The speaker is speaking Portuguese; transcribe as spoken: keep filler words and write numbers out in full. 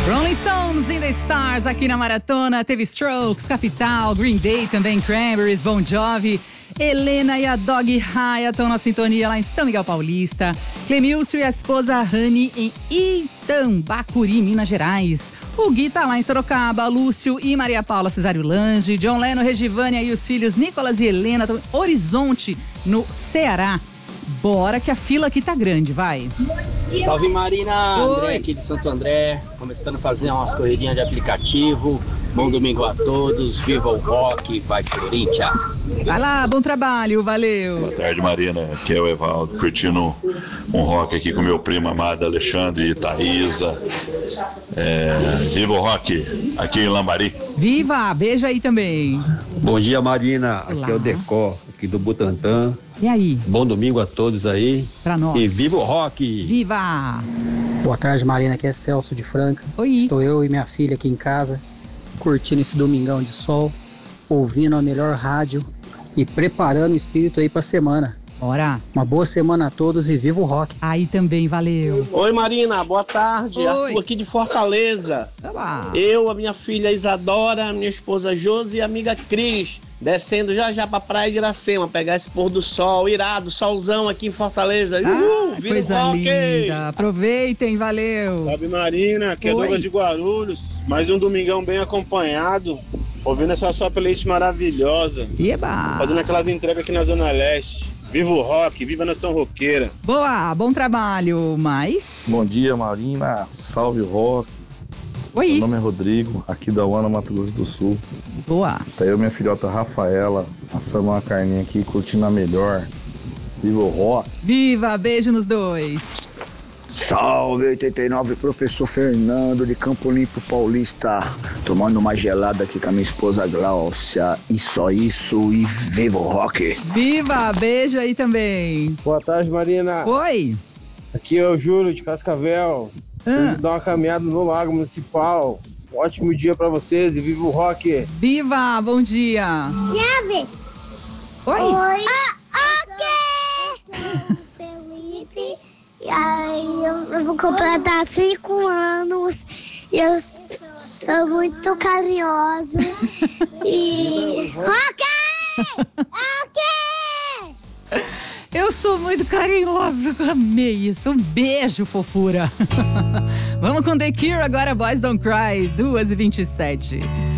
Rolling Stones in the Stars aqui na Maratona. Teve Strokes, Capital, Green Day, também Cranberries, Bon Jovi. Helena e a Dog Raya estão na sintonia lá em São Miguel Paulista. Clemilcio e a esposa Rani em Itambacuri, Minas Gerais. O Gui tá lá em Sorocaba. Lúcio e Maria Paula Cesário Lange. John Leno, Regivânia e os filhos Nicolas e Helena estão em Horizonte, no Ceará. Bora que a fila aqui tá grande, vai. Salve Marina, Oi. André aqui de Santo André, começando a fazer umas corridinhas de aplicativo. Bom domingo a todos, viva o rock, vai Corinthians. Vai lá, bom trabalho, valeu. Boa tarde, Marina. Aqui é o Evaldo, curtindo um rock aqui com meu primo amado Alexandre e Thaísa. É, viva o rock, aqui em Lambari. Viva, beijo aí também. Bom dia, Marina. Aqui Olá. é o Decó, aqui do Butantã. E aí? Bom domingo a todos aí. Pra nós. E viva o rock! Viva! Boa tarde, Marina. Aqui é Celso de Franca. Oi. Estou eu e minha filha aqui em casa, curtindo esse domingão de sol, ouvindo a melhor rádio e preparando o espírito aí pra semana. Bora. Uma boa semana a todos e viva o rock. Aí também, valeu. Oi Marina, boa tarde. Oi. Arthur aqui de Fortaleza. Tá. Eu, a minha filha Isadora, a minha esposa Josi e a amiga Cris, descendo já já pra praia de Iracema, pegar esse pôr do sol, irado, solzão aqui em Fortaleza. Uhul, Ah, vira o coisa rock! linda. Aproveitem, valeu. Salve Marina, aqui é Oi. Douglas de Guarulhos. Mais um domingão bem acompanhado. Ouvindo essa sua playlist maravilhosa. Eba. Fazendo aquelas entregas aqui na Zona Leste. Viva o rock, viva a nação roqueira. Boa, bom trabalho. Mais? Bom dia, Marina. Salve o rock. Oi. Meu nome é Rodrigo, aqui da Uana, Mato Grosso do Sul. Boa. Tá eu e minha filhota Rafaela, assando uma carninha aqui, curtindo a melhor. Viva o rock. Viva, beijo nos dois. Salve oitenta e nove, professor Fernando de Campo Limpo Paulista, tomando uma gelada aqui com a minha esposa Gláucia, e só isso, e viva o rock! Viva, beijo aí também. Boa tarde, Marina. Oi. Aqui é o Júlio de Cascavel. Ah. Indo dar uma caminhada no Lago Municipal. Um ótimo dia pra vocês e viva o rock! Viva, bom dia. Chave. Oi. Oi. Ah, ok. Eu sou o Felipe. E aí eu vou completar cinco anos. E eu s- sou muito carinhoso. E. Ok! Ok! Eu sou muito carinhoso, amei isso. Um beijo, fofura. Vamos com The Cure agora, Boys Don't Cry, duas e vinte e sete.